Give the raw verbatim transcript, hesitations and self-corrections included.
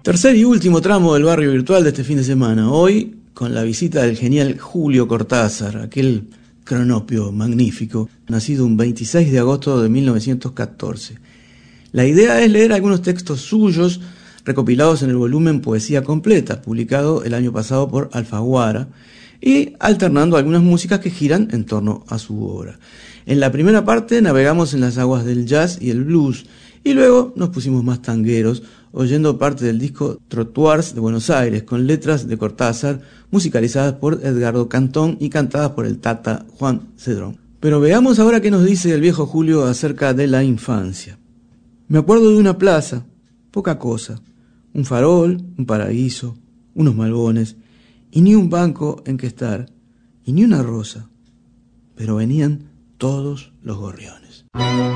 Tercer y último tramo del barrio virtual de este fin de semana. Hoy con la visita del genial Julio Cortázar, aquel cronopio magnífico, nacido un veintiséis de agosto de mil novecientos catorce. La idea es leer algunos textos suyos recopilados en el volumen Poesía Completa, publicado el año pasado por Alfaguara, y alternando algunas músicas que giran en torno a su obra. En la primera parte navegamos en las aguas del jazz y el blues, y luego nos pusimos más tangueros, oyendo parte del disco Trottoirs de Buenos Aires, con letras de Cortázar, musicalizadas por Edgardo Cantón y cantadas por el Tata Juan Cedrón. Pero veamos ahora qué nos dice el viejo Julio acerca de la infancia. Me acuerdo de una plaza, poca cosa, un farol, un paraíso, unos malbones, y ni un banco en que estar, y ni una rosa, pero venían todos los gorriones.